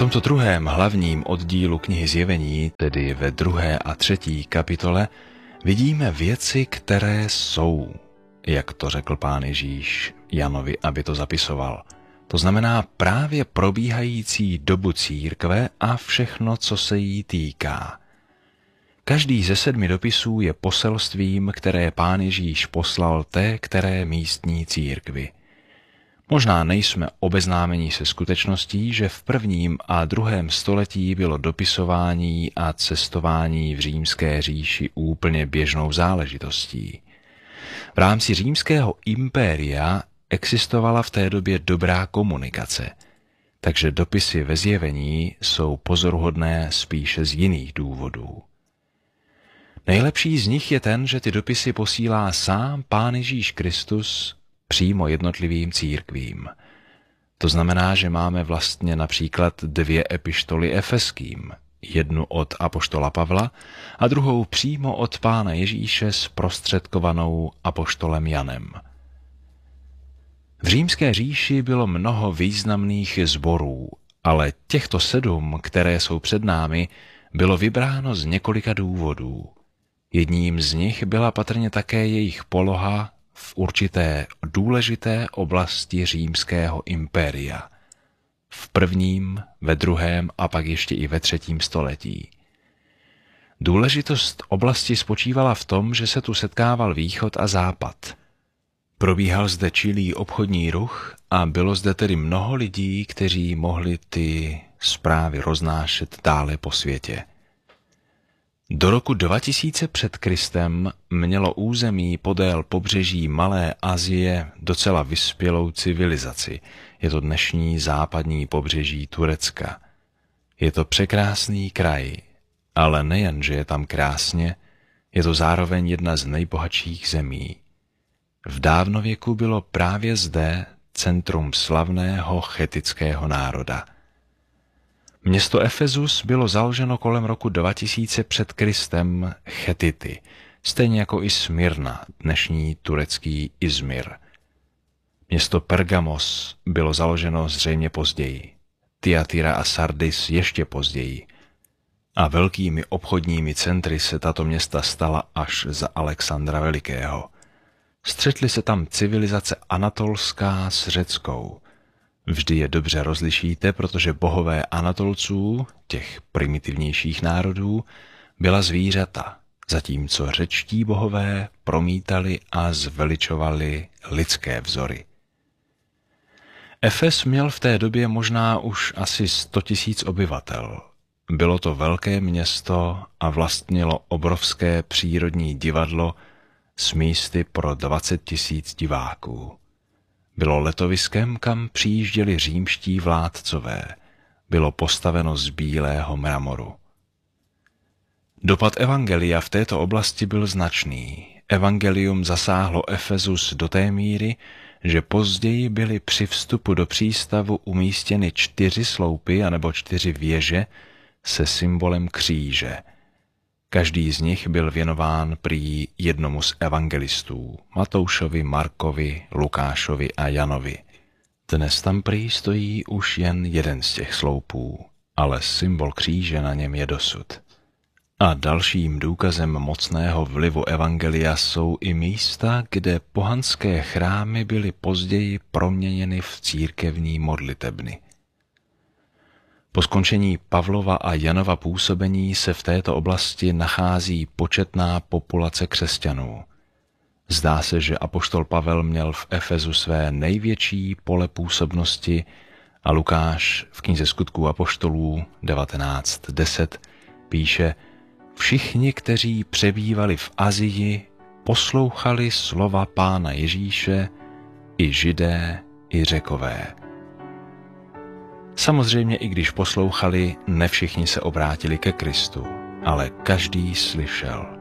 tomto druhém hlavním oddílu knihy Zjevení, tedy ve 2. a 3. kapitole, vidíme věci, které jsou, jak to řekl Pán Ježíš Janovi, aby to zapisoval. To znamená právě probíhající dobu církve a všechno, co se jí týká. Každý ze 7 dopisů je poselstvím, které Pán Ježíš poslal té, které místní církvi. Možná nejsme obeznámeni se skutečností, že v 1. a 2. století bylo dopisování a cestování v římské říši úplně běžnou záležitostí. V rámci římského impéria existovala v té době dobrá komunikace, takže dopisy ve Zjevení jsou pozoruhodné spíše z jiných důvodů. Nejlepší z nich je ten, že ty dopisy posílá sám Pán Ježíš Kristus přímo jednotlivým církvím. To znamená, že máme vlastně například 2 epištoly Efeským, jednu od apoštola Pavla a druhou přímo od Pána Ježíše zprostředkovanou apoštolem Janem. V římské říši bylo mnoho významných sborů, ale těchto 7, které jsou před námi, bylo vybráno z několika důvodů. Jedním z nich byla patrně také jejich poloha v určité důležité oblasti římského impéria. V 1., ve 2. a pak ještě i ve 3. století. Důležitost oblasti spočívala v tom, že se tu setkával východ a západ. Probíhal zde čilý obchodní ruch a bylo zde tedy mnoho lidí, kteří mohli ty zprávy roznášet dále po světě. Do roku 2000 před Kristem mělo území podél pobřeží Malé Asie docela vyspělou civilizaci. Je to dnešní západní pobřeží Turecka. Je to překrásný kraj, ale nejen, že je tam krásně, je to zároveň jedna z nejbohatších zemí. V dávnověku bylo právě zde centrum slavného chetického národa. Město Efezus bylo založeno kolem roku 2000 před Kristem Chetity, stejně jako i Smyrna, dnešní turecký Izmir. Město Pergamos bylo založeno zřejmě později, Thyatira a Sardis ještě později. A velkými obchodními centry se tato města stala až za Alexandra Velikého. Střetly se tam civilizace anatolská s řeckou. Vždy je dobře rozlišíte, protože bohové Anatolců, těch primitivnějších národů, byla zvířata, zatímco řečtí bohové promítali a zveličovali lidské vzory. Efes měl v té době možná už asi 100 000 obyvatel. Bylo to velké město a vlastnilo obrovské přírodní divadlo s místy pro 20 000 diváků. Bylo letoviskem, kam přijížděli římští vládcové. Bylo postaveno z bílého mramoru. Dopad evangelia v této oblasti byl značný. Evangelium zasáhlo Efezus do té míry, že později byly při vstupu do přístavu umístěny 4 sloupy anebo 4 věže se symbolem kříže. Každý z nich byl věnován prý jednomu z evangelistů, Matoušovi, Markovi, Lukášovi a Janovi. Dnes tam prý stojí už jen jeden z těch sloupů, ale symbol kříže na něm je dosud. A dalším důkazem mocného vlivu evangelia jsou i místa, kde pohanské chrámy byly později proměněny v církevní modlitebny. Po skončení Pavlova a Janova působení se v této oblasti nachází početná populace křesťanů. Zdá se, že apoštol Pavel měl v Efezu své největší pole působnosti a Lukáš v knize Skutků apoštolů 19:10 píše: Všichni, kteří přebývali v Asii, poslouchali slova Pána Ježíše, i Židé, i Řekové. Samozřejmě, i když poslouchali, ne všichni se obrátili ke Kristu, ale každý slyšel.